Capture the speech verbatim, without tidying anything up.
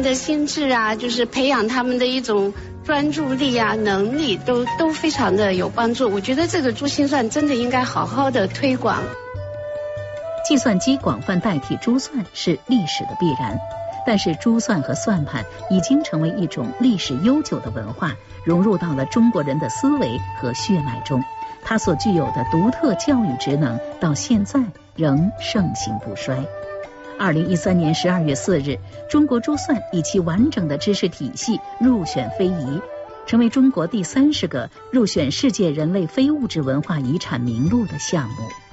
的心智啊，就是培养他们的一种专注力啊、能力，都都非常的有帮助。我觉得这个珠心算真的应该好好的推广。 计算机广泛代替珠算是历史的必然，但是珠算和算盘已经成为一种历史悠久的文化，融入到了中国人的思维和血脉中。它所具有的独特教育职能，到现在仍盛行不衰。二零一三年十二月四日，中国珠算以其完整的知识体系入选非遗，成为中国第三十个入选世界人类非物质文化遗产名录的项目。